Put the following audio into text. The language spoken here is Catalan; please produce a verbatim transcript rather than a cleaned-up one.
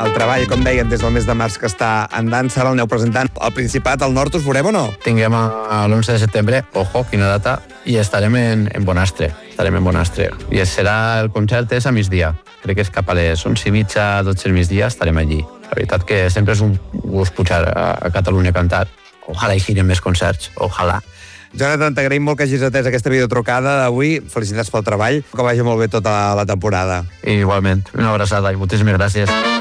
el treball, com deien, des del mes de març que està en dansa, el aneu presentant al Principat, al nord, us veurem o no? Tinguem l'onze de setembre, ojo, quina data, i estarem en, en Bonastre, estarem en Bonastre. I serà, el concert és a migdia, crec que és cap a les onze i mitja, dotze del migdia, estarem allí. La veritat que sempre és un gust pujar a, a Catalunya a cantar. Ojalà hi giren més concerts, ojalà. Jonathan, t'agraïm molt que hagis atès aquesta videotrucada d'avui. Felicitats pel treball, que vagi molt bé tota la temporada. I igualment, una abraçada i moltíssimes gràcies.